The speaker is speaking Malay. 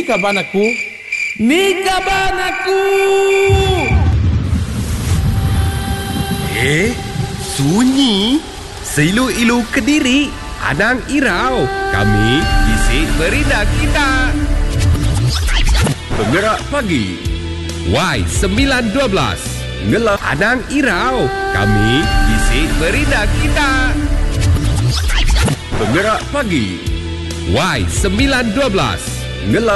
kaban aku. Ni kaban aku. Sunyi. Seilu-ilu Kediri. Anang Irau. Kami isi berita kita. Penggerak pagi. Y912. Ngelak Anang Irau. Kami isi berita kita. Penggerak pagi. Y912. Ngelak